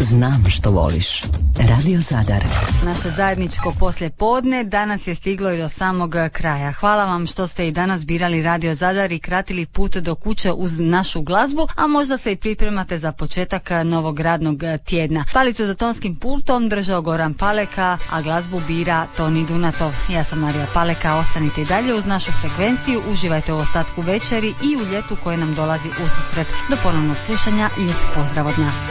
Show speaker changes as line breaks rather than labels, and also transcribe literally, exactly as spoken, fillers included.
Znam što voliš. Radio Zadar.
Naše zajedničko poslijepodne danas je stiglo i do samog kraja. Hvala vam što ste i danas birali Radio Zadar i kratili put do kuće uz našu glazbu, a možda se i pripremate za početak novog radnog tjedna. Palicu za tonskim pultom držao Goran Paleka, a glazbu bira Toni Dunatov. Ja sam Marija Paleka, ostanite i dalje uz našu frekvenciju, uživajte u ostatku večeri i u ljetu koje nam dolazi u susret. Do ponovnog slušanja, lijep pozdrav od nas.